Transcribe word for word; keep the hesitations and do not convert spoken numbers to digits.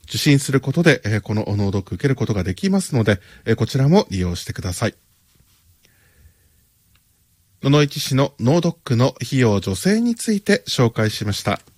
受診することで、えー、この脳ドック受けることができますので、えー、こちらも利用してください。野々市市の脳ドックの費用助成について紹介しました。